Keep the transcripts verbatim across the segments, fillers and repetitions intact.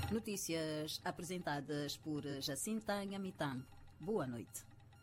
Notícias apresentadas por Jacinta Nhamitan. Boa noite.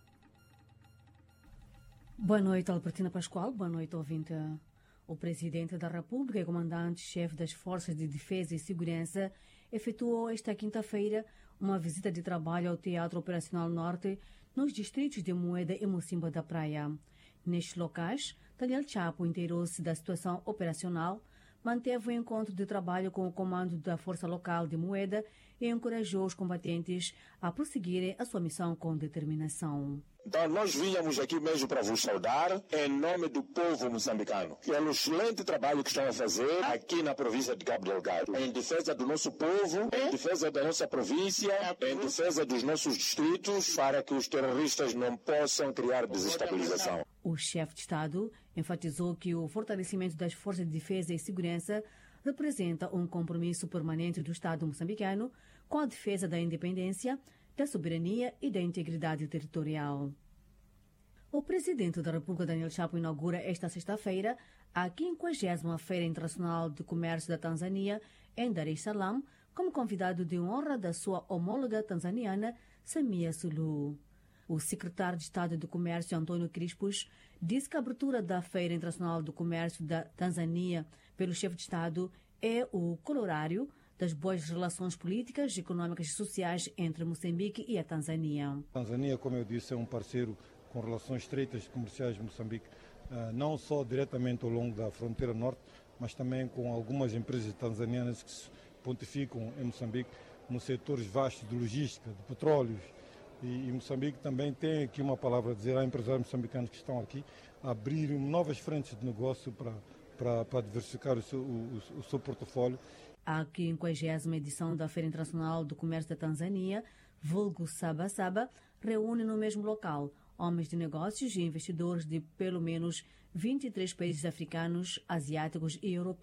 Boa noite, Albertina Pascoal. Boa noite, ouvinte. O Presidente da República e Comandante-Chefe das Forças de Defesa e Segurança efetuou esta quinta-feira uma visita de trabalho ao Teatro Operacional Norte nos distritos de Moeda e Mocimboa da Praia. Nestes locais, Daniel Chapo inteirou-se da situação operacional, manteve o um encontro de trabalho com o comando da Força Local de Moeda e encorajou os combatentes a prosseguirem a sua missão com determinação. Então, nós vínhamos aqui mesmo para vos saudar em nome do povo moçambicano pelo excelente trabalho que estão a fazer aqui na província de Cabo Delgado, em defesa do nosso povo, em defesa da nossa província, em defesa dos nossos distritos, para que os terroristas não possam criar desestabilização. O chefe de Estado enfatizou que o fortalecimento das forças de defesa e segurança representa um compromisso permanente do Estado moçambicano com a defesa da independência, da soberania e da integridade territorial. O Presidente da República, Daniel Chapo, inaugura esta sexta-feira a quinquagésima Feira Internacional de Comércio da Tanzânia em Dar es Salaam, como convidado de honra da sua homóloga tanzaniana, Samia Suluhu. O secretário de Estado de Comércio, Antônio Crispus, disse que a abertura da Feira Internacional do Comércio da Tanzânia pelo chefe de Estado é o corolário das boas relações políticas, econômicas e sociais entre Moçambique e a Tanzânia. A Tanzânia, como eu disse, é um parceiro com relações estreitas comerciais de Moçambique, não só diretamente ao longo da fronteira norte, mas também com algumas empresas tanzanianas que se pontificam em Moçambique nos setores vastos de logística, de petróleos. E, e Moçambique também tem aqui uma palavra a dizer a empresários moçambicanos que estão aqui, a abrir novas frentes de negócio para, para, para diversificar o seu, o, o seu portfólio. A quinquagésima edição da Feira Internacional do Comércio da Tanzânia, vulgo Saba Saba, reúne no mesmo local homens de negócios e investidores de pelo menos vinte e três países africanos, asiáticos e europeus.